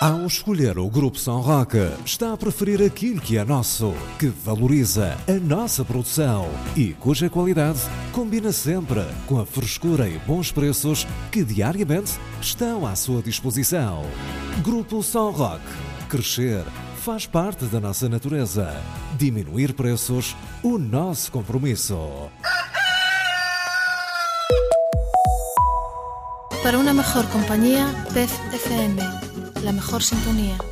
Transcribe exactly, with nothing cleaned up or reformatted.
Ao escolher o Grupo São Roque, está a preferir aquilo que é nosso, que valoriza a nossa produção e cuja qualidade combina sempre com a frescura e bons preços que diariamente estão à sua disposição. Grupo São Roque. Crescer faz parte da nossa natureza. Diminuir preços, o nosso compromisso. Para una mejor compañía, P E F F M, la mejor sintonía.